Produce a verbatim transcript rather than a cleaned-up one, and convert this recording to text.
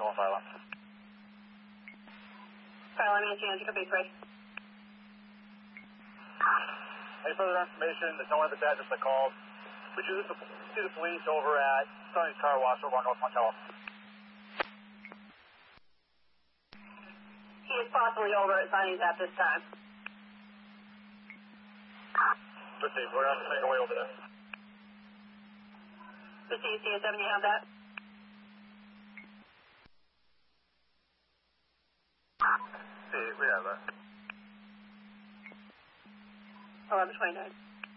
on fire alarm. Fire alarm and Antica Base ready. Any further information? There's no one at this address that called. Would you see the police over at Sonny's Car Wash over on North Montello? He is possibly over at Sonny's at this time. Let's see, we're going to have to make our way over there. The C C S seven, you have that? See, we have that. eleven twenty-nine.